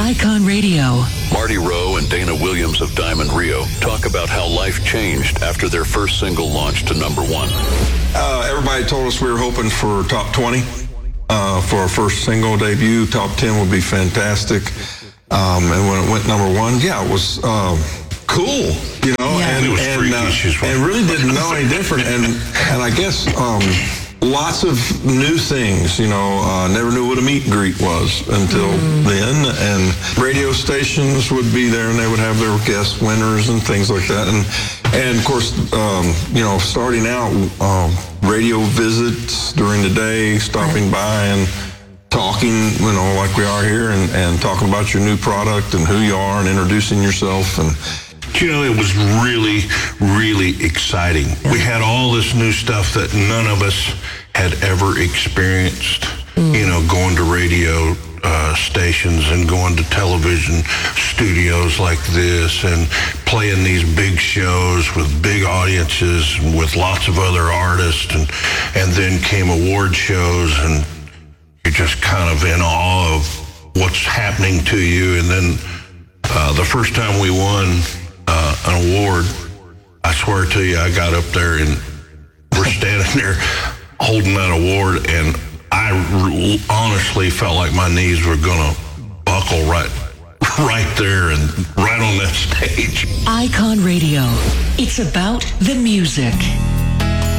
Icon Radio. Marty Rowe and Dana Williams of Diamond Rio talk about how life changed after their first single launched to number one. Everybody told us we were hoping for top 20 for our first single debut. Top 10 would be fantastic. And when it went number one, it was cool, you know, and really didn't know any different. And I guess lots of new things, you know, never knew what a meet and greet was until then. And radio stations would be there and they would have their guest winners and things like that. And of course, you know, starting out, radio visits during the day, stopping by and talking, you know, like we are here, and talking about your new product and who you are and introducing yourself. And you know, it was really, really exciting. We had all this new stuff that none of us had ever experienced, you know, going to radio stations and going to television studios like this and playing these big shows with big audiences and with lots of other artists. And then came award shows, and you're just kind of in awe of what's happening to you. And then the first time we won an award, I swear to you, I got up there and we're standing there holding that award, and I honestly felt like my knees were going to buckle right there and right on that stage. Icon Radio. It's about the music.